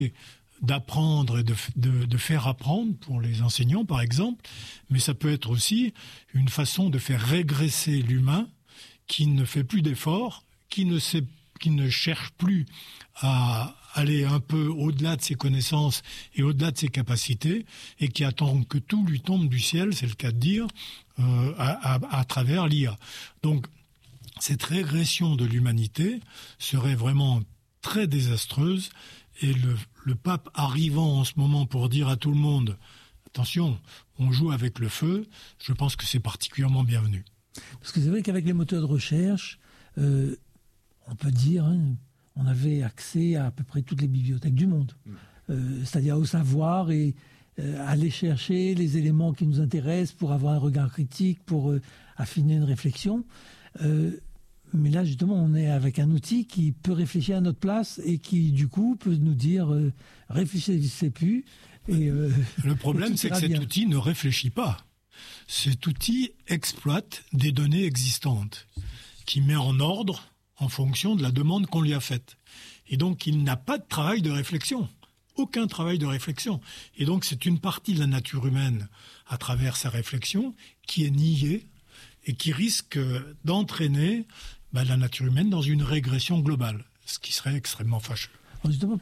d'apprendre et de faire apprendre pour les enseignants, par exemple, mais ça peut être aussi une façon de faire régresser l'humain qui ne fait plus d'efforts, qui ne cherche plus à aller un peu au-delà de ses connaissances et au-delà de ses capacités, et qui attend que tout lui tombe du ciel, c'est le cas de dire, à travers l'IA. Donc, cette régression de l'humanité serait vraiment très désastreuse, et le pape arrivant en ce moment pour dire à tout le monde « Attention, on joue avec le feu », je pense que c'est particulièrement bienvenu. Parce que c'est vrai qu'avec les moteurs de recherche, on peut dire, on avait accès à peu près toutes les bibliothèques du monde. C'est-à-dire au savoir et aller chercher les éléments qui nous intéressent pour avoir un regard critique, pour affiner une réflexion. Mais là, justement, on est avec un outil qui peut réfléchir à notre place et qui, du coup, peut nous dire réfléchissez plus. Et, le problème, c'est que cet outil ne réfléchit pas. Cet outil exploite des données existantes, qui met en ordre en fonction de la demande qu'on lui a faite. Et donc, il n'a pas de travail de réflexion. Aucun travail de réflexion. Et donc, c'est une partie de la nature humaine, à travers sa réflexion, qui est niée et qui risque d'entraîner la nature humaine dans une régression globale, ce qui serait extrêmement fâcheux. Alors justement,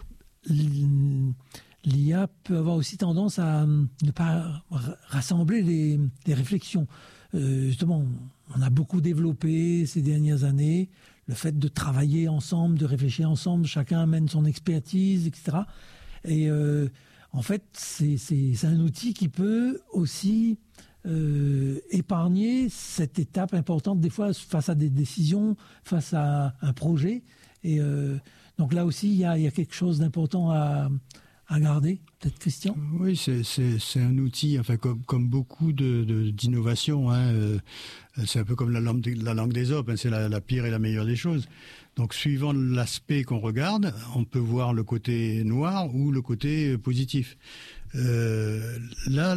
l'IA peut avoir aussi tendance à ne pas rassembler les réflexions. Justement, on a beaucoup développé ces dernières années le fait de travailler ensemble, de réfléchir ensemble, chacun amène son expertise, etc. Et en fait, c'est un outil qui peut aussi épargner cette étape importante des fois face à des décisions, face à un projet. Et donc là aussi, il y a quelque chose d'important à garder. Peut-être Christian ? Oui, c'est un outil, enfin comme beaucoup d'innovations. C'est un peu comme la langue d'Ésope, c'est la pire et la meilleure des choses. Donc, suivant l'aspect qu'on regarde, on peut voir le côté noir ou le côté positif. Là,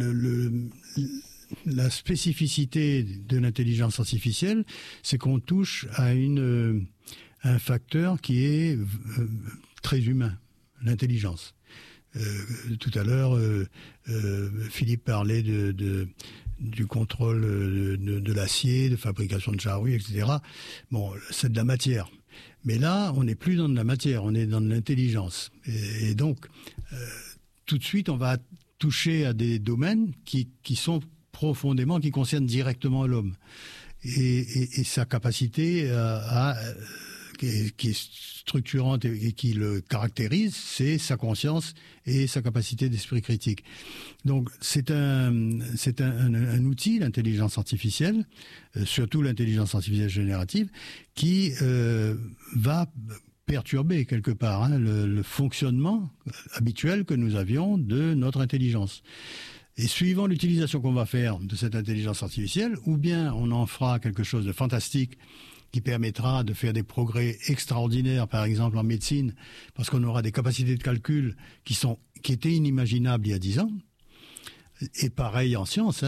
la spécificité de l'intelligence artificielle, c'est qu'on touche à un facteur qui est très humain, l'intelligence. Tout à l'heure, Philippe parlait du contrôle de l'acier, de fabrication de charrues, etc. Bon, c'est de la matière. Mais là, on n'est plus dans de la matière, on est dans de l'intelligence. Et donc, tout de suite, on va toucher à des domaines qui sont profondément, qui concernent directement l'homme. Et sa capacité qui est structurante et qui le caractérise, c'est sa conscience et sa capacité d'esprit critique. Donc c'est un outil, l'intelligence artificielle, surtout l'intelligence artificielle générative, qui va perturber quelque part le fonctionnement habituel que nous avions de notre intelligence. Et suivant l'utilisation qu'on va faire de cette intelligence artificielle, ou bien on en fera quelque chose de fantastique qui permettra de faire des progrès extraordinaires, par exemple en médecine, parce qu'on aura des capacités de calcul qui étaient inimaginables il y a 10 ans, et pareil en sciences,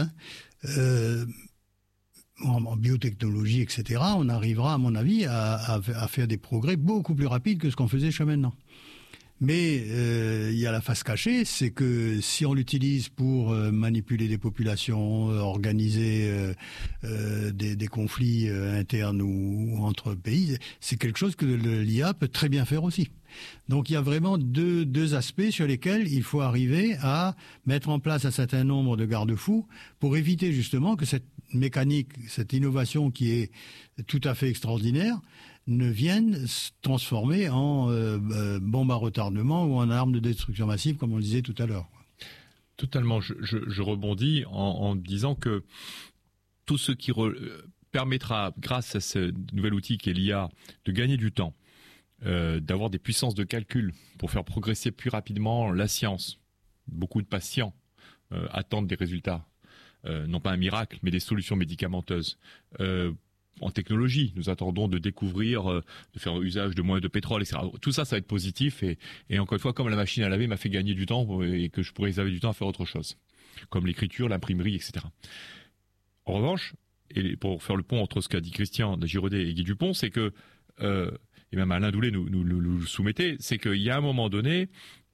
en biotechnologie, etc., on arrivera, à mon avis, à faire des progrès beaucoup plus rapides que ce qu'on faisait jusqu'à maintenant. Mais il y a la face cachée, c'est que si on l'utilise pour manipuler des populations, organiser des conflits internes ou entre pays, c'est quelque chose que l'IA peut très bien faire aussi. Donc il y a vraiment deux aspects sur lesquels il faut arriver à mettre en place un certain nombre de garde-fous pour éviter justement que cette mécanique, cette innovation qui est tout à fait extraordinaire, ne viennent se transformer en bombe à retardement ou en arme de destruction massive, comme on le disait tout à l'heure. Totalement. Je rebondis en disant que tout ce qui permettra, grâce à ce nouvel outil qu'est l'IA, de gagner du temps, d'avoir des puissances de calcul pour faire progresser plus rapidement la science. Beaucoup de patients attendent des résultats, non pas un miracle, mais des solutions médicamenteuses. En technologie, nous attendons de découvrir, de faire usage de moins de pétrole, etc. Tout ça, ça va être positif et encore une fois, comme la machine à laver m'a fait gagner du temps et que je pourrais réserver du temps à faire autre chose, comme l'écriture, l'imprimerie, etc. En revanche, et pour faire le pont entre ce qu'a dit Christian de Giraudet et Guy Dupont, c'est que et même Alain Doulet nous le soumettait, c'est qu'il y a un moment donné,